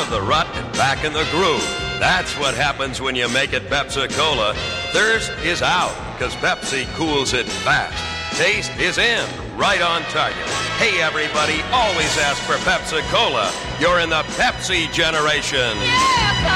of the rut and back in the groove. That's what happens when you make it Pepsi-Cola. Thirst is out, because Pepsi cools it fast. Taste is in, right on target. Hey, everybody, always ask for Pepsi-Cola. You're in the Pepsi generation. Yeah!